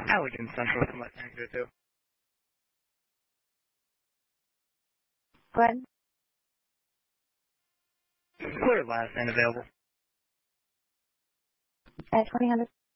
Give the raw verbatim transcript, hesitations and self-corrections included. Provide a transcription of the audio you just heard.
Allegan Central from West End two. Go ahead. Clear last name available. At twenty hundred.